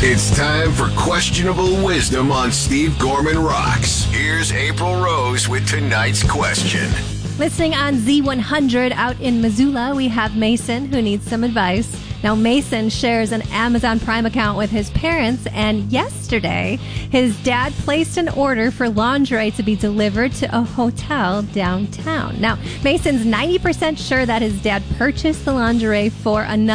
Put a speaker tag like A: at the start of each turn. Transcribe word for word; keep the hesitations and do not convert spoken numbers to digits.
A: It's time for Questionable Wisdom on Steve Gorman Rocks. Here's April Rose with tonight's question.
B: Listening on Z one hundred out in Missoula, we have Mason who needs some advice. Now, Mason shares an Amazon Prime account with his parents, and yesterday, his dad placed an order for lingerie to be delivered to a hotel downtown. Now, Mason's ninety percent sure that his dad purchased the lingerie for another